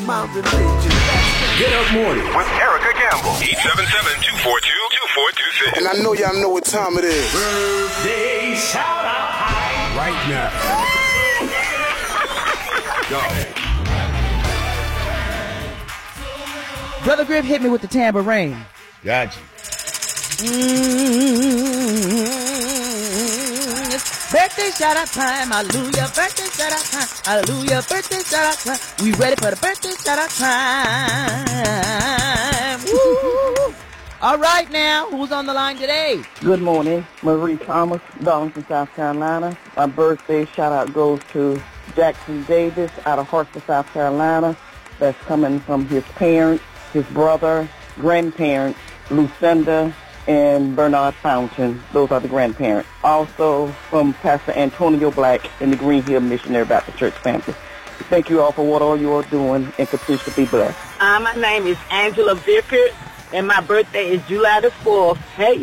My religion. Get Up Morning with Erica Campbell. 877-242-2426. And I know y'all know what time it is. Birthday shout out right now. Go. Brother Griff, hit me with the tambourine. Got you. It's birthday shout out time, hallelujah. Birthday shout out time, hallelujah. Birthday shout out time. We ready for the birthday shout out time. Woo! All right now, who's on the line today? Good morning, Marie Thomas, Darlington, South Carolina. My birthday shout out goes to Jackson Davis out of Hartsville, South Carolina. That's coming from his parents, his brother, grandparents, Lucinda and Bernard Fountain. Those are the grandparents. Also from Pastor Antonio Black in the Green Hill Missionary Baptist Church family. Thank you all for what all you are doing and continue to be blessed. My name is Angela Vickers, and my birthday is July the 4th.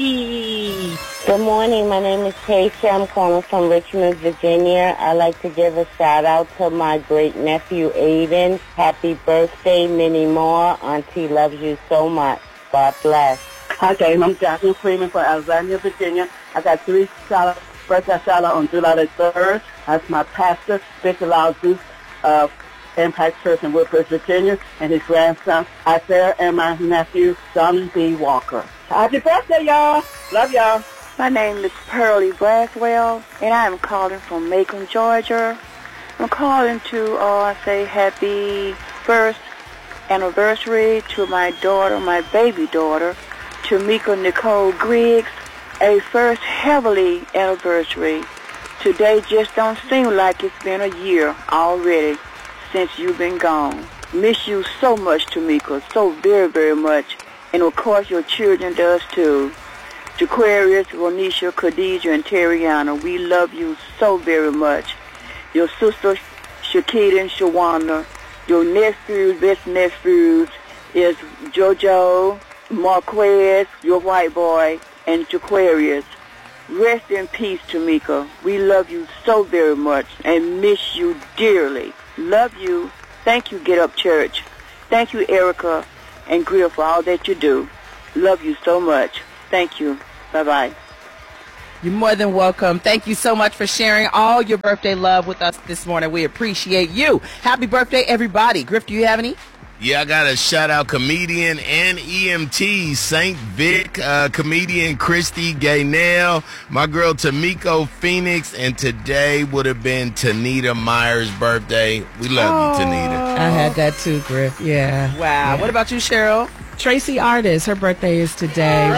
Hey! Good morning. My name is Casey. I'm calling from Richmond, Virginia. I'd like to give a shout-out to my great-nephew, Aiden. Happy birthday, many more. Auntie loves you so much. God bless. Hi, guys. I'm Jacqueline Freeman from Alexandria, Virginia. I got 3 birthday shout-out on July the 3rd. That's my pastor, Bishop Lyle Deuce of Impact Church in Woodbridge, Virginia, and his grandson, Isaiah, and my nephew, Donald B. Walker. Happy birthday, y'all. Love y'all. My name is Pearlie Braswell, and I am calling from Macon, Georgia. I'm calling to say happy first anniversary to my daughter, my baby daughter, Tamika Nicole Griggs, a first heavily anniversary. Today just don't seem like it's been a year already since you've been gone. Miss you so much, Tamika, so very, very much. And of course your children does too. Jaquarius, Ronisha, Khadijah, and Terriana, we love you so very much. Your sister Shakita and Shawana, your nephews, best nephews is Jojo, Marquez, your white boy, and Jaquarius. Rest in peace, Tamika. We love you so very much and miss you dearly. Love you. Thank you, Get Up Church. Thank you, Erica and Griff, for all that you do. Love you so much. Thank you. Bye-bye. You're more than welcome. Thank you so much for sharing all your birthday love with us this morning. We appreciate you. Happy birthday, everybody. Griff, do you have any? Yeah, I got to shout out comedian and EMT, St. Vic, comedian Christy Gaynell, my girl Tamiko Phoenix, and today would have been Tanita Myers' birthday. We love you, Tanita. I had that too, Griff. Yeah. Wow. Yeah. What about you, Cheryl? Tracy Artist, her birthday is today.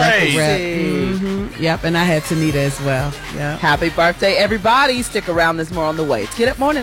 Tracy. Yep, and I had Tanita as well. Yep. Happy birthday, everybody. Stick around, there's more on the way. It's Get Up Mornings.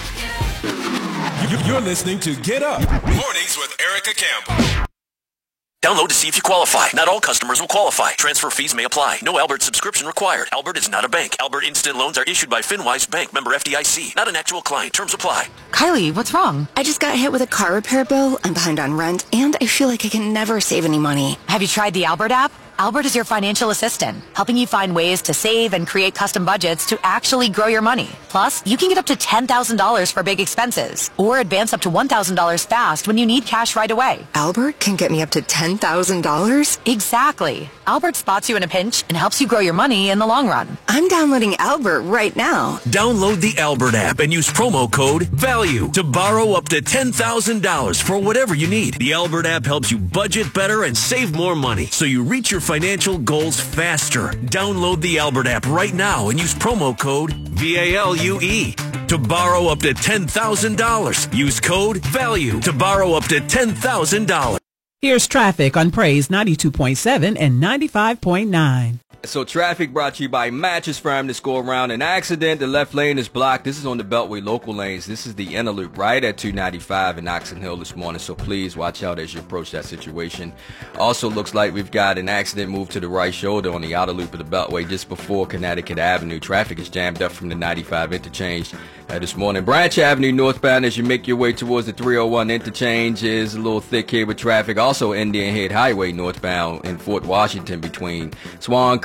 You're listening to Get Up Mornings with Erica Campbell. Download to see if you qualify. Not all customers will qualify. Transfer fees may apply. No Albert subscription required. Albert is not a bank. Albert Instant Loans are issued by FinWise Bank, member FDIC. Not an actual client. Terms apply. Kylie, what's wrong? I just got hit with a car repair bill. I'm behind on rent, and I feel like I can never save any money. Have you tried the Albert app? Albert is your financial assistant, helping you find ways to save and create custom budgets to actually grow your money. Plus, you can get up to $10,000 for big expenses, or advance up to $1,000 fast when you need cash right away. Albert can get me up to $10,000? Exactly. Albert spots you in a pinch and helps you grow your money in the long run. I'm downloading Albert right now. Download the Albert app and use promo code VALUE to borrow up to $10,000 for whatever you need. The Albert app helps you budget better and save more money, so you reach your financial goals faster. Download the Albert app right now and use promo code VALUE to borrow up to $10,000. Use code VALUE to borrow up to $10,000. Here's traffic on Praise 92.7 and 95.9. So traffic brought to you by Mattress Firm. This go around an accident. The left lane is blocked. This is on the Beltway local lanes. This is the inner loop right at 295 in Oxon Hill this morning. So please watch out as you approach that situation. Also looks like we've got an accident move to the right shoulder on the outer loop of the Beltway just before Connecticut Avenue. Traffic is jammed up from the 95 interchange this morning. Branch Avenue northbound as you make your way towards the 301 interchange is a little thick here with traffic. Also Indian Head Highway northbound in Fort Washington between Swan Creek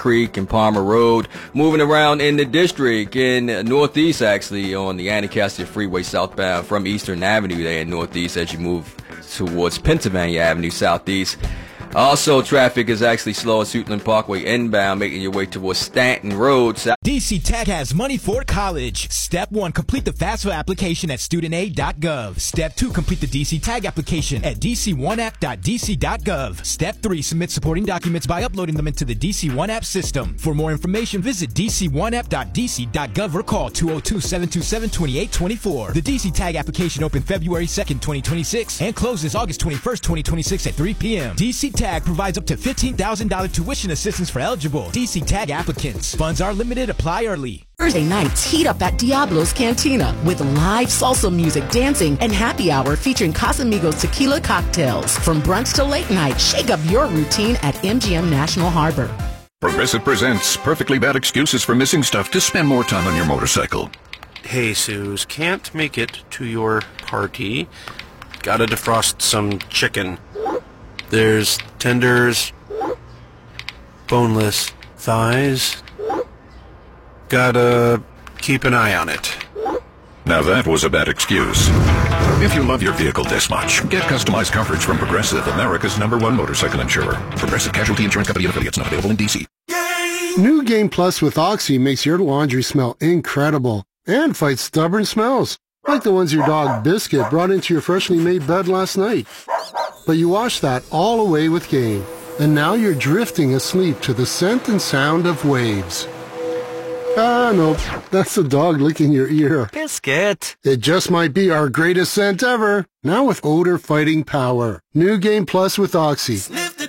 Creek and Palmer Road. Moving around in the district in Northeast, actually, on the Anacostia Freeway southbound from Eastern Avenue there in Northeast as you move towards Pennsylvania Avenue Southeast. Also, traffic is actually slow at Suitland Parkway inbound, making your way towards Stanton Road. DC Tech has money for college. Step 1, complete the FAFSA application at studentaid.gov. Step 2, complete the DC Tag application at dc1app.dc.gov. Step 3, submit supporting documents by uploading them into the DC One App system. For more information, visit dc1app.dc.gov or call 202-727-2824. The DC Tag application opened February 2nd, 2026 and closes August 21st, 2026 at 3 p.m. DC Tag provides up to $15,000 tuition assistance for eligible DC Tag applicants. Funds are limited. Apply early. Thursday nights heat up at Diablo's Cantina with live salsa music, dancing, and happy hour featuring Casamigos tequila cocktails. From brunch to late night, shake up your routine at MGM National Harbor. Progressive presents Perfectly Bad Excuses for Missing Stuff to Spend More Time on Your Motorcycle. Hey, Suze, can't make it to your party. Gotta defrost some chicken. There's tenders, boneless thighs. Gotta keep an eye on it. Now that was a bad excuse. If you love your vehicle this much, get customized coverage from Progressive, America's #1 motorcycle insurer. Progressive Casualty Insurance Company and affiliates, not available in D.C. New Game Plus with Oxy makes your laundry smell incredible and fights stubborn smells, like the ones your dog Biscuit brought into your freshly made bed last night. But you washed that all away with Game, and now you're drifting asleep to the scent and sound of waves. Ah, nope. That's the dog licking your ear. Biscuit. It just might be our greatest scent ever. Now with odor-fighting power. New Game Plus with Oxy.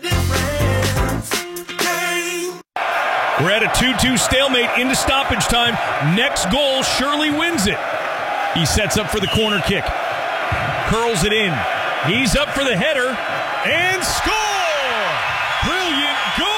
We're at a 2-2 stalemate into stoppage time. Next goal, Shirley wins it. He sets up for the corner kick. Curls it in. He's up for the header. And score! Brilliant goal!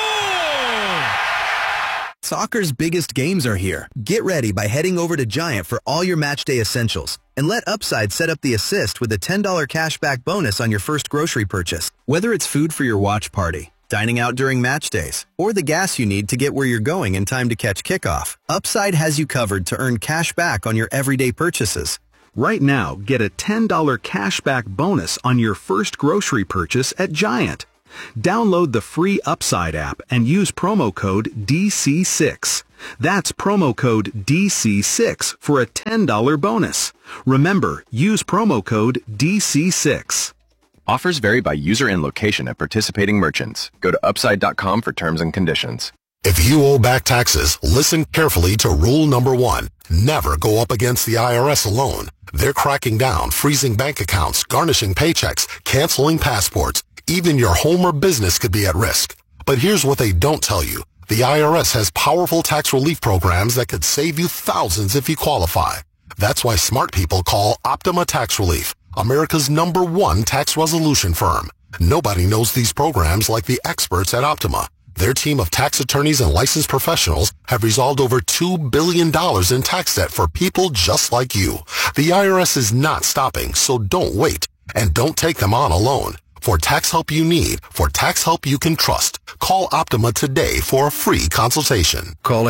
Soccer's biggest games are here. Get ready by heading over to Giant for all your matchday essentials. And let Upside set up the assist with a $10 cashback bonus on your first grocery purchase. Whether it's food for your watch party, dining out during match days, or the gas you need to get where you're going in time to catch kickoff, Upside has you covered to earn cash back on your everyday purchases. Right now, get a $10 cashback bonus on your first grocery purchase at Giant. Download the free Upside app and use promo code DC6. That's promo code DC6 for a $10 bonus. Remember, use promo code DC6. Offers vary by user and location at participating merchants. Go to upside.com for terms and conditions. If you owe back taxes, listen carefully to rule number 1. Never go up against the IRS alone. They're cracking down, freezing bank accounts, garnishing paychecks, canceling passports. Even your home or business could be at risk. But here's what they don't tell you. The IRS has powerful tax relief programs that could save you thousands if you qualify. That's why smart people call Optima Tax Relief, America's #1 tax resolution firm. Nobody knows these programs like the experts at Optima. Their team of tax attorneys and licensed professionals have resolved over $2 billion in tax debt for people just like you. The IRS is not stopping, so don't wait. And don't take them on alone. For tax help you need, for tax help you can trust, call Optima today for a free consultation. Call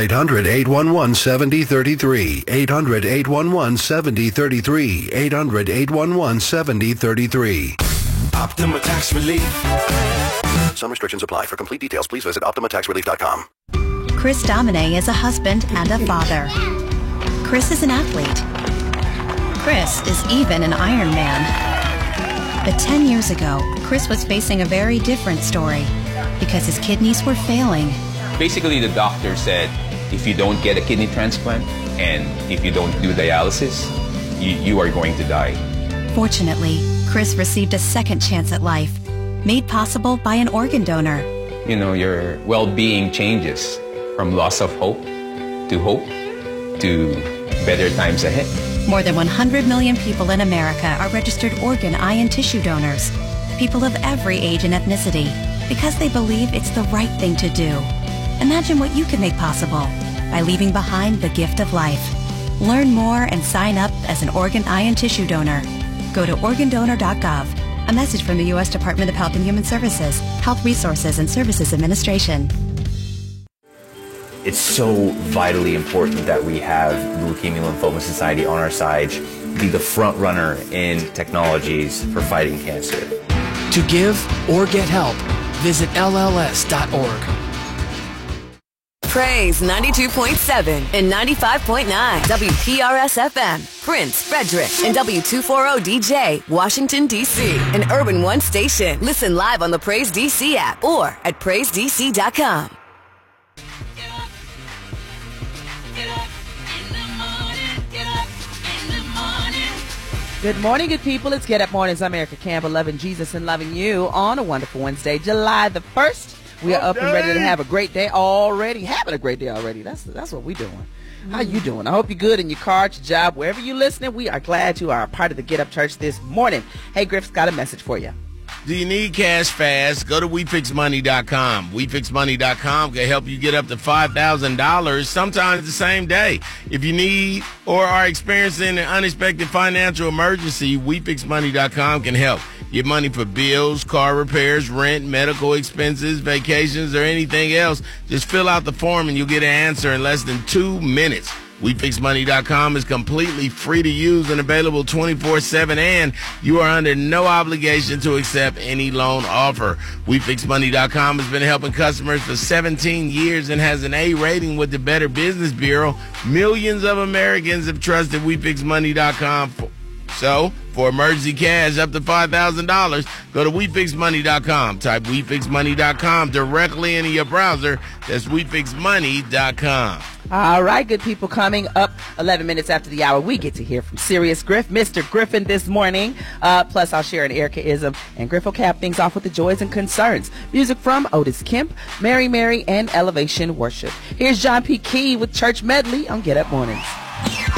800-811-7033, 800-811-7033, 800-811-7033. Optima Tax Relief. Some restrictions apply. For complete details, please visit OptimaTaxRelief.com. Chris Domine is a husband and a father. Chris is an athlete. Chris is even an Iron Man. But 10 years ago, Chris was facing a very different story because his kidneys were failing. Basically, the doctor said, if you don't get a kidney transplant and if you don't do dialysis, you are going to die. Fortunately, Chris received a second chance at life, made possible by an organ donor. You know, your well-being changes from loss of hope to better times ahead. More than 100 million people in America are registered organ, eye, and tissue donors. People of every age and ethnicity, because they believe it's the right thing to do. Imagine what you can make possible by leaving behind the gift of life. Learn more and sign up as an organ, eye, and tissue donor. Go to organdonor.gov. A message from the U.S. Department of Health and Human Services, Health Resources and Services Administration. it's so vitally important that we have the Leukemia Lymphoma Society on our side, be the front runner in technologies for fighting cancer. To give or get help, visit LLS.org. Praise 92.7 and 95.9 WPRS-FM, Prince, Frederick, and W240DJ, Washington, D.C., an Urban One station. Listen live on the Praise DC app or at PraiseDC.com. Good morning, good people. It's Get Up Mornings. I'm Erica Campbell, loving Jesus and loving you on a wonderful Wednesday, July the 1st. We are up and ready to have a great day already. Having a great day already. That's what we're doing. How you doing? I hope you're good in your car, at your job, wherever you're listening. We are glad you are a part of the Get Up Church this morning. Hey, Griff's got a message for you. Do you need cash fast? Go to WeFixMoney.com. WeFixMoney.com can help you get up to $5,000, sometimes the same day. If you need or are experiencing an unexpected financial emergency, WeFixMoney.com can help. Get money for bills, car repairs, rent, medical expenses, vacations, or anything else. Just fill out the form and you'll get an answer in less than 2 minutes. WeFixMoney.com is completely free to use and available 24/7, and you are under no obligation to accept any loan offer. WeFixMoney.com has been helping customers for 17 years and has an A rating with the Better Business Bureau. Millions of Americans have trusted WeFixMoney.com for emergency cash up to $5,000, go to WeFixMoney.com. Type WeFixMoney.com directly into your browser. That's WeFixMoney.com. All right, good people, coming up 11 minutes after the hour, we get to hear from Serious Griff, Mr. Griffin this morning. Plus, I'll share an Erica-ism, and Griff will cap things off with the joys and concerns. Music from Otis Kemp, Mary, and Elevation Worship. Here's John P. Key with Church Medley on Get Up Mornings.